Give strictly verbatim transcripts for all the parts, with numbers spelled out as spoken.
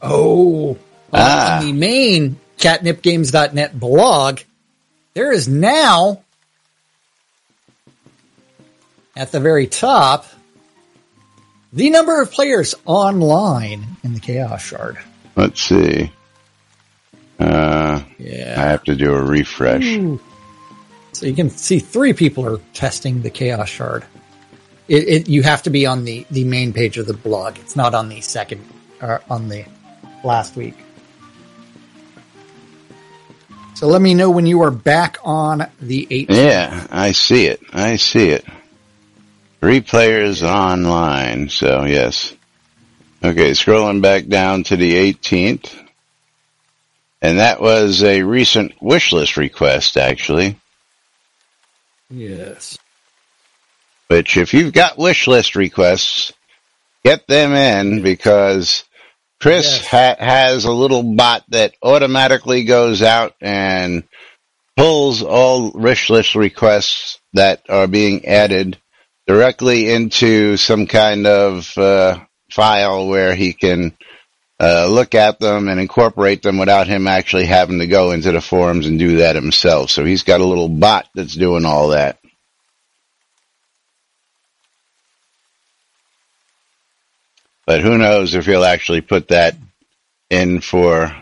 Oh, ah. on the main catnip games dot net blog, there is now, at the very top, the number of players online in the Chaos Shard. Let's see. Uh, yeah. I have to do a refresh. Ooh. So you can see three people are testing the Chaos Shard. It, it, you have to be on the, the main page of the blog. It's not on the second, or on the last week. So let me know when you are back on the eighteenth. Yeah, I see it. I see it. Three players online, so yes. Okay, scrolling back down to the eighteenth. And that was a recent wish list request, actually. Yes. Which, if you've got wish list requests, get them in, because Chris yes. ha- has a little bot that automatically goes out and pulls all wish list requests that are being added directly into some kind of uh, file where he can uh, look at them and incorporate them without him actually having to go into the forums and do that himself. So he's got a little bot that's doing all that. But who knows if he'll actually put that in for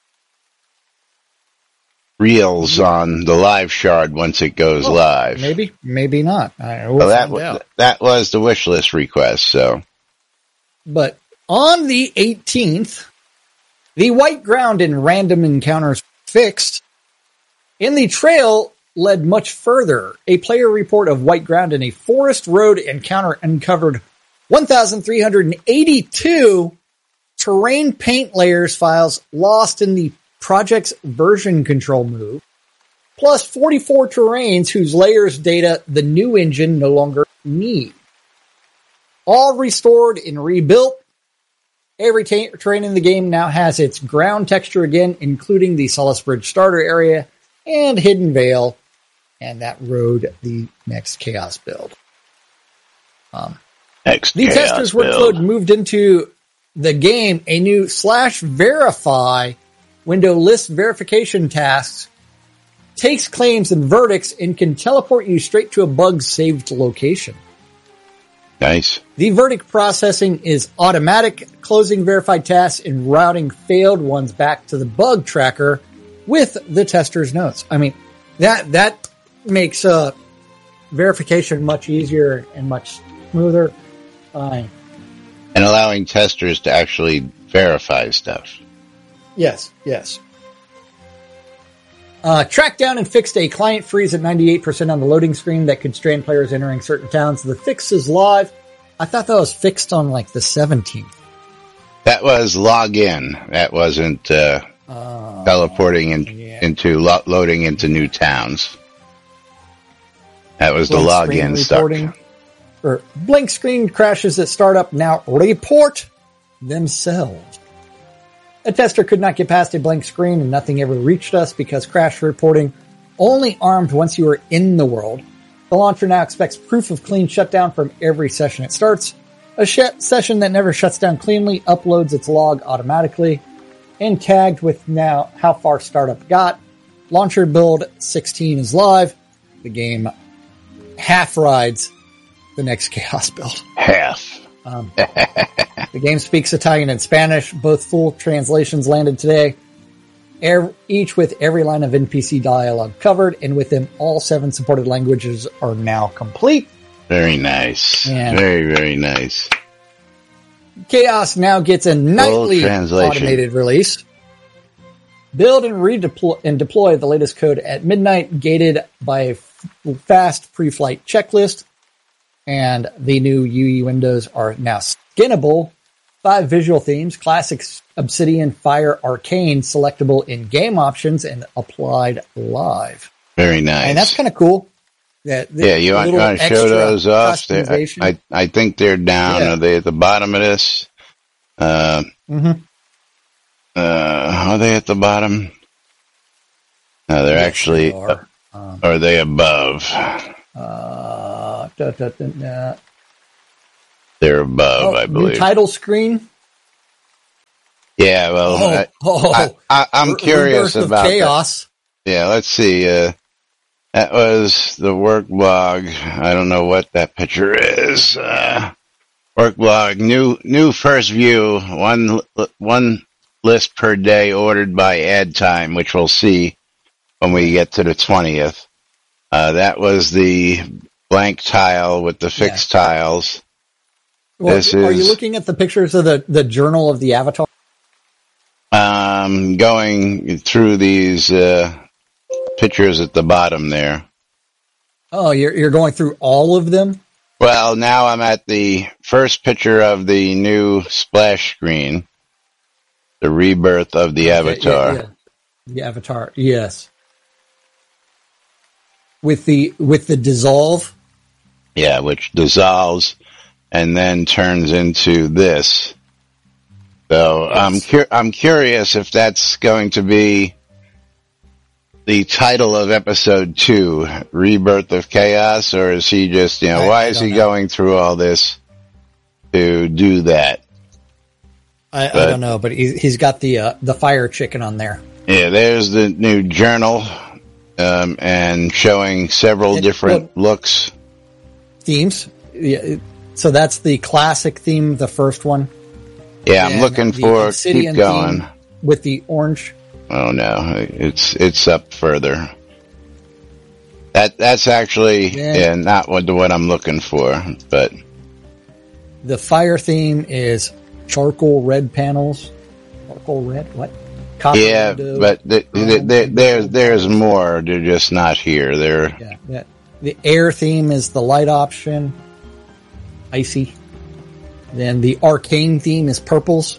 reals on the live shard once it goes oh, live. Maybe, maybe not. I will well, that, find w- out. that was the wish list request, so. But on the eighteenth, the white ground in random encounters fixed. In the trail led much further. A player report of white ground in a forest road encounter uncovered one thousand three hundred eighty-two terrain paint layers files lost in the project's version control move, plus forty-four terrains whose layers data the new engine no longer need. All restored and rebuilt. Every ta- terrain in the game now has its ground texture again, including the Solace Bridge starter area and Hidden Vale, and that rode the next Chaos build. Um, next the Chaos testers' build. workload moved into the game a new slash verify window lists verification tasks, takes claims and verdicts, and can teleport you straight to a bug saved location. Nice. The verdict processing is automatic, closing verified tasks and routing failed ones back to the bug tracker with the tester's notes. I mean, that that makes uh, verification much easier and much smoother. Fine. And allowing testers to actually verify stuff. Yes, yes. Uh, tracked down and fixed a client freeze at ninety-eight percent on the loading screen that could strain players entering certain towns. The fix is live. I thought that was fixed on like the seventeenth. That was login. That wasn't uh, uh, teleporting in, yeah. into lo- loading into new towns. That was blank the login stuff. Or blank screen crashes at startup now report themselves. A tester could not get past a blank screen and nothing ever reached us because crash reporting only armed once you were in the world. The launcher now expects proof of clean shutdown from every session it starts. A sh- session that never shuts down cleanly uploads its log automatically and tagged with now how far startup got. Launcher build sixteen is live. The game half rides the next Chaos build. Half. Um, the game speaks Italian and Spanish. Both full translations landed today, er- each with every line of N P C dialogue covered, and with them, all seven supported languages are now complete. Very nice. And very, very nice. Chaos now gets a nightly automated release. Build and redeploy and deploy the latest code at midnight, gated by a f- fast pre-flight checklist. And the new U E windows are now skinnable. Five visual themes, classic, Obsidian, Fire, Arcane, selectable in game options and applied live. Very nice. And that's kind of cool. That yeah, you want, you want to show those off? I, I, I think they're down. Yeah. Are they at the bottom of this? Uh, mm-hmm. uh, are they at the bottom? No, they're yes, actually, they are. Um, are they above? Uh, da, da, da, da. They're above, oh, I believe. New title screen. Yeah, well, Oh, I, oh, I, I, I'm Re- curious Rebirth of about that. Chaos. Yeah, let's see. Uh, that was the work blog. I don't know what that picture is. Uh, work blog, new new first view, one one list per day ordered by ad time, which we'll see when we get to the twentieth. Uh, that was the blank tile with the fixed Yeah. tiles. Well, This are you is looking at the pictures of the, the journal of the Avatar? um, going through these uh, pictures at the bottom there. Oh, you're you're going through all of them? Well, now I'm at the first picture of the new splash screen, the rebirth of the Okay, Avatar. yeah, yeah. The Avatar, yes. With the with the dissolve. Yeah, which dissolves and then turns into this. So Yes. I'm cu- I'm curious if that's going to be the title of episode two, Rebirth of Chaos, or is he just, you know, I- why I is don't he know. going through all this to do that? I, I But- don't know, but he, he's got the uh, the fire chicken on there. Yeah, there's the new journal, um, and showing several It- different looks. Themes. Yeah, it- so that's the classic theme, the first one. Yeah, I'm And looking the for, obsidian keep going. theme with the orange. Oh no, it's it's up further. That that's actually Yeah. yeah, not what what I'm looking for, but The fire theme is charcoal red panels. Charcoal red? What? Copper yeah, window. but the, the, the, there's there's more. They're just not here. They're Yeah, yeah. The air theme is the light option. Icy. Then the arcane theme is purples.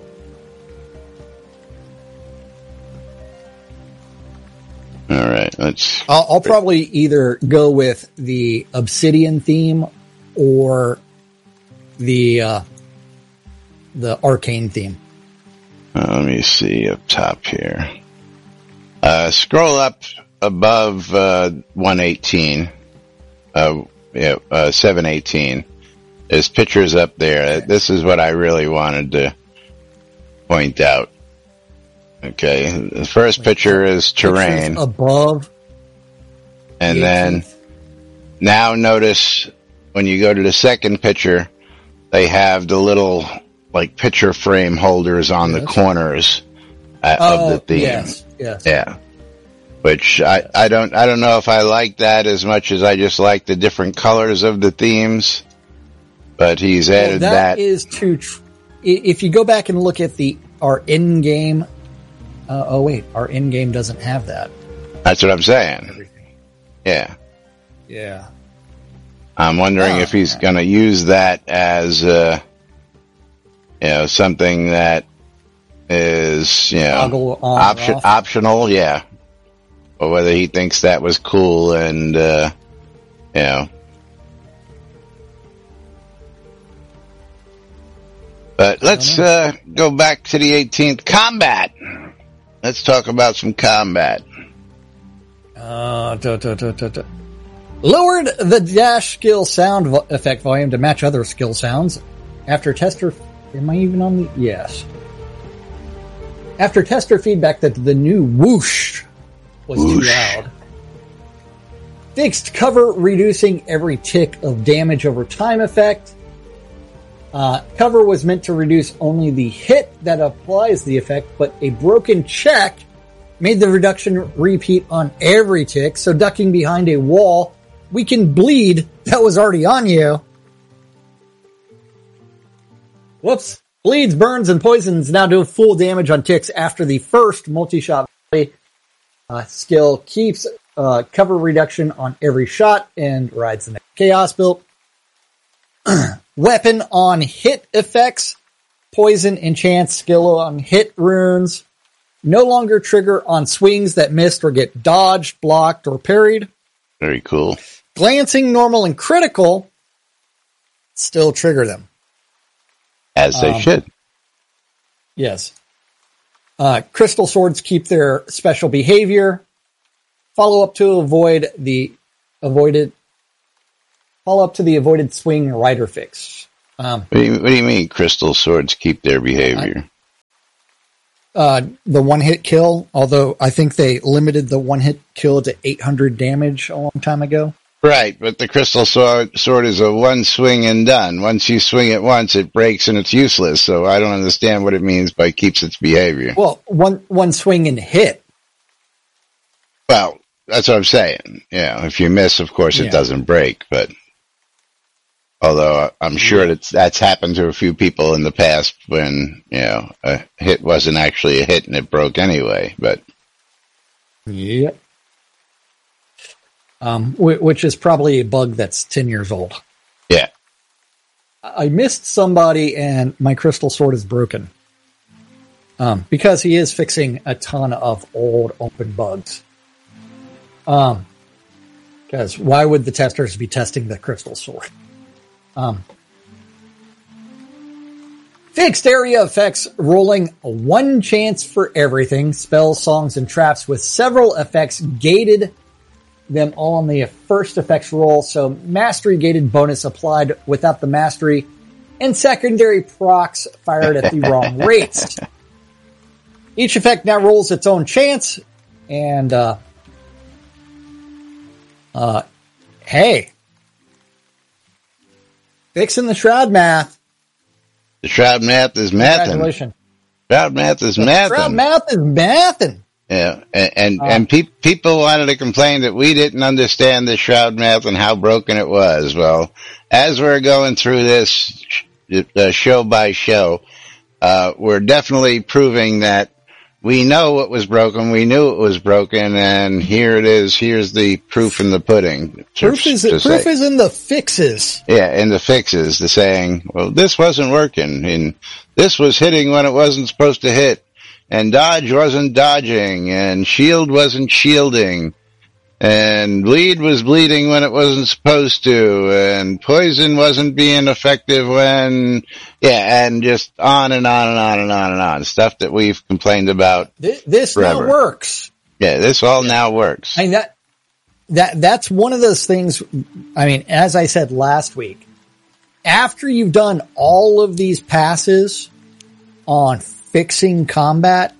all right. Let's I'll, I'll probably either go with the obsidian theme or the uh, the arcane theme. uh, let me see up top here. Uh, scroll up above uh, one eighteen. Uh, yeah, uh, seven eighteen. There's pictures up there. This is what I really wanted to point out. Okay, the first picture is terrain, Pictures above. and the then eighteenth. now notice when you go to the second picture, they have the little like picture frame holders on the Yes. corners uh, Oh, of the theme. yes, yes. Yeah, which I, I don't I don't know if I like that as much as I just like the different colors of the themes. But he's Well, added that that. is to. Tr- i- if you go back and look at the our in game. Uh, oh wait, our in game doesn't have that. That's what I'm saying. Everything. Yeah, Yeah. I'm wondering Oh, if he's yeah. going to use that as uh, you know something that is you know Toggle on or option off. optional. Yeah, or whether he thinks that was cool and uh, you know. But let's uh, go back to the eighteenth. Combat. Let's talk about some combat. Uh, duh, duh, duh, duh, duh. Lowered the dash skill sound vo- effect volume to match other skill sounds. After tester, am I even on the? Yes. After tester feedback that the new whoosh was Whoosh. too loud. Fixed cover reducing every tick of damage over time effect. Uh, cover was meant to reduce only the hit that applies the effect, but a broken check made the reduction repeat on every tick, so ducking behind a wall, we can bleed that was already on you. Whoops. Bleeds, burns, and poisons now do full damage on ticks after the first multi-shot uh, skill keeps uh, cover reduction on every shot and rides the next chaos build. Weapon on hit effects, poison, enchants, skill on hit runes, no longer trigger on swings that missed or get dodged, blocked, or parried. Very cool. Glancing, normal, and critical still trigger them. As they Um, should. Yes. Uh, crystal swords keep their special behavior. Follow up to avoid the avoided. Follow up to the avoided swing rider fix. Um, What do, you, what do you mean crystal swords keep their behavior? uh, the one hit kill, although I think they limited the one hit kill to eight hundred damage a long time ago. Right, but the crystal sword, sword is a one swing and done. Once you swing it once, it breaks and it's useless. So I don't understand what it means by keeps its behavior. Well, one one swing and hit. Well, that's what I'm saying. Yeah, if you miss, of course, it yeah. doesn't break. But although I'm sure that's that's happened to a few people in the past when you know a hit wasn't actually a hit and it broke anyway. But yep. Um, which is probably a bug that's ten years old. Yeah. I missed somebody and my crystal sword is broken. Um, because he is fixing a ton of old open bugs. Um, because why would the testers be testing the crystal sword? Um, fixed area effects rolling one chance for everything, spells, songs, and traps with several effects gated them all on the first effects roll, so mastery gated bonus applied without the mastery, and secondary procs fired at the wrong rates. Each effect now rolls its own chance, and uh, uh, hey, fixing the shroud math. The shroud math is mathing. Congratulations. Shroud math is the mathing. Shroud math is mathing. Yeah, and and, uh, and pe- people wanted to complain that we didn't understand the shroud math and how broken it was. Well, as we're going through this uh, show by show, uh, we're definitely proving that we know what was broken, we knew it was broken, and here it is. Here's the proof in the pudding. Proof is proof say. is in the fixes. Yeah, in the fixes. The saying, well, this wasn't working, and this was hitting when it wasn't supposed to hit. And dodge wasn't dodging, and shield wasn't shielding, and bleed was bleeding when it wasn't supposed to, and poison wasn't being effective when, yeah, and just on and on and on and on and on. Stuff that we've complained about This, this now works. Yeah, this all now works. I mean, that, that, that's one of those things, I mean, as I said last week, after you've done all of these passes on fixing combat,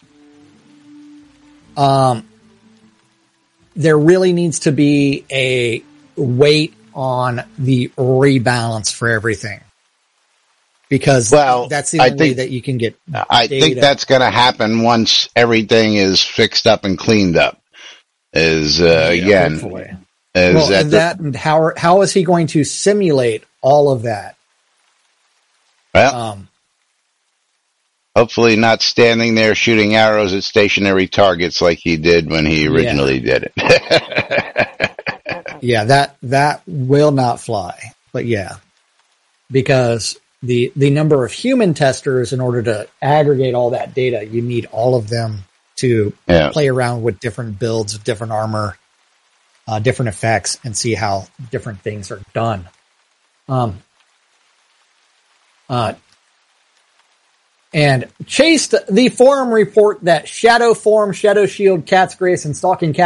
um, there really needs to be a weight on the rebalance for everything, because well, that's the only I think, way that you can get I data. think that's going to happen once everything is fixed up and cleaned up. Is uh, yeah, again, hopefully. is well, that, that and how are, how is he going to simulate all of that? Well. Um, Hopefully not standing there shooting arrows at stationary targets like he did when he originally yeah. did it. yeah, that that will not fly. But yeah, because the the number of human testers, in order to aggregate all that data, you need all of them to yeah. play around with different builds, different armor, uh, different effects, and see how different things are done. Um. Uh. And chased the forum report that Shadow Form, Shadow Shield, Cat's Grace, and Stalking Cat